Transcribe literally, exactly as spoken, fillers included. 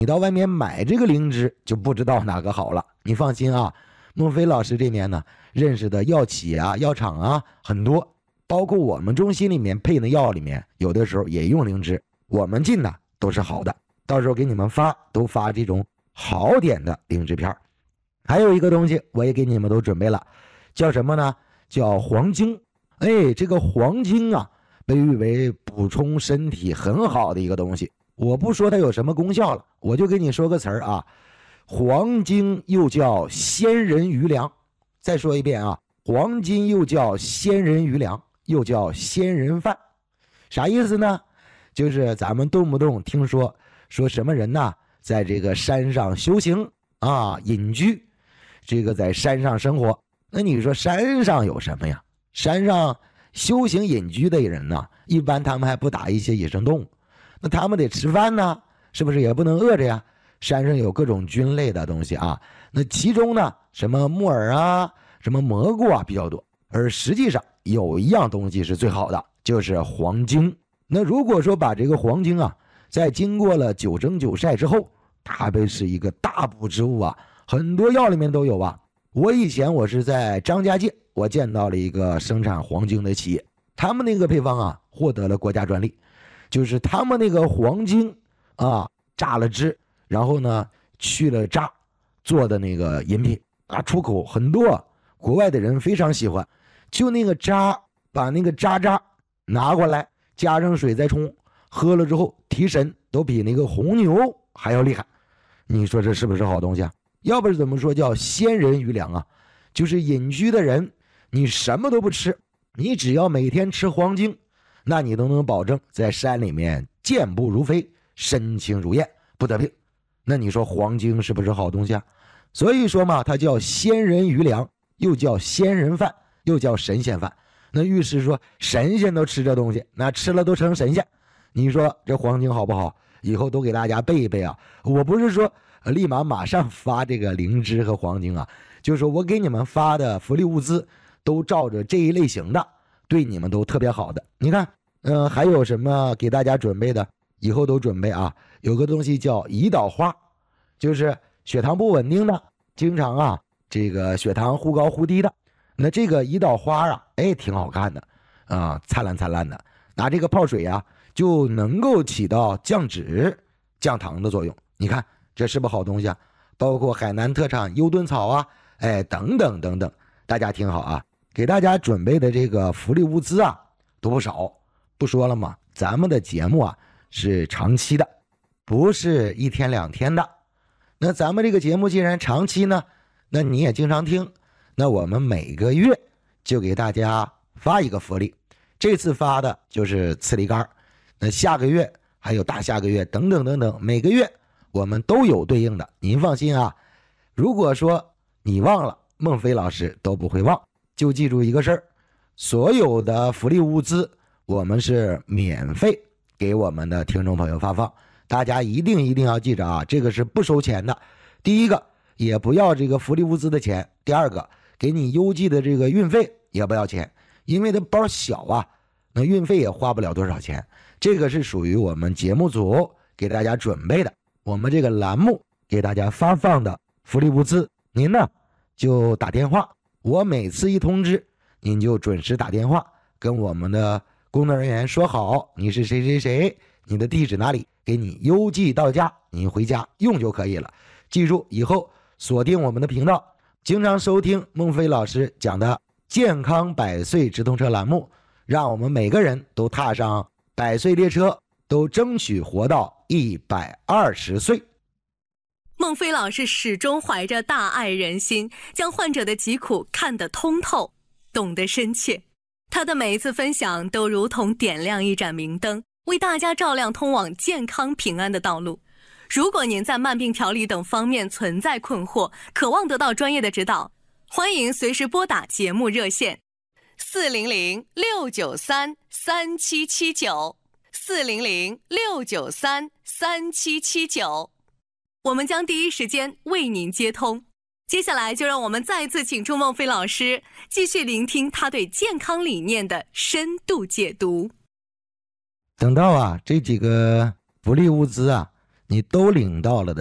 你到外面买这个灵芝就不知道哪个好了。你放心啊，孟非老师这边呢认识的药企啊药厂啊很多，包括我们中心里面配的药里面有的时候也用灵芝，我们进的都是好的，到时候给你们发都发这种好点的灵芝片。还有一个东西我也给你们都准备了，叫什么呢？叫黄精。哎，这个黄精啊被誉为补充身体很好的一个东西，我不说它有什么功效了，我就给你说个词儿啊，黄精又叫鲜人余粮。再说一遍啊，黄精又叫鲜人余粮，又叫鲜人饭。啥意思呢？就是咱们动不动听说说什么人呢，在这个山上修行啊，隐居，这个在山上生活。那你说山上有什么呀？山上修行隐居的人呢，一般他们还不打一些野生动物，那他们得吃饭呢，是不是也不能饿着呀？山上有各种菌类的东西啊，那其中呢，什么木耳啊，什么蘑菇啊比较多，而实际上有一样东西是最好的，就是黄精。那如果说把这个黄精啊，在经过了九蒸九晒之后，它被是一个大补之物啊，很多药里面都有啊。我以前我是在张家界，我见到了一个生产黄精的企业，他们那个配方啊获得了国家专利，就是他们那个黄精啊榨了汁，然后呢去了渣做的那个饮品啊，出口很多，国外的人非常喜欢。就那个渣，把那个渣渣拿过来，加上水再冲，喝了之后提神都比那个红牛还要厉害。你说这是不是好东西啊？要不是怎么说叫鲜人余粮啊？就是隐居的人，你什么都不吃，你只要每天吃黄精，那你都能保证在山里面健步如飞，身轻如燕，不得病。那你说黄精是不是好东西啊？所以说嘛，它叫鲜人余粮，又叫鲜人饭，又叫神仙饭。那预示说神仙都吃这东西，那吃了都成神仙。你说这黄精好不好？以后都给大家背一背啊！我不是说立马马上发这个灵芝和黄精啊，就是说我给你们发的福利物资都照着这一类型的，对你们都特别好的。你看，呃，还有什么给大家准备的？以后都准备啊。有个东西叫胰岛花，就是血糖不稳定的，经常啊这个血糖忽高忽低的，那这个胰岛花啊，哎，挺好看的啊，灿烂灿烂的。拿这个泡水啊，就能够起到降脂、降糖的作用。你看这是不是好东西啊？包括海南特产优顿草啊，哎，等等等等，大家听好啊，给大家准备的这个福利物资啊都不少。不说了嘛，咱们的节目啊是长期的，不是一天两天的。那咱们这个节目既然长期呢，那你也经常听，那我们每个月就给大家发一个福利。这次发的就是刺梨干，那下个月还有大下个月等等等等，每个月我们都有对应的，您放心啊。如果说你忘了，孟非老师都不会忘，就记住一个事儿，所有的福利物资我们是免费给我们的听众朋友发放，大家一定一定要记着啊，这个是不收钱的。第一个也不要这个福利物资的钱，第二个给你邮寄的这个运费也不要钱，因为它包小啊，那运费也花不了多少钱。这个是属于我们节目组给大家准备的，我们这个栏目给大家发放的福利物资，您呢就打电话，我每次一通知您就准时打电话跟我们的工作人员说好你是谁谁谁，你的地址哪里，给你邮寄到家，你回家用就可以了。记住以后锁定我们的频道，经常收听孟非老师讲的健康百岁直通车栏目，让我们每个人都踏上百岁列车，都争取活到一百二十岁。 孟非老师始终怀着大爱人心，将患者的疾苦看得通透，懂得深切。他的每一次分享都如同点亮一盏明灯，为大家照亮通往健康平安的道路。如果您在慢病调理等方面存在困惑，渴望得到专业的指导，欢迎随时拨打节目热线四零零六九三三七七九 四零零六九三三七七九，我们将第一时间为您接通。接下来就让我们再次请出孟非老师，继续聆听他对健康理念的深度解读。 等到啊这几个福利物资啊你都领到了的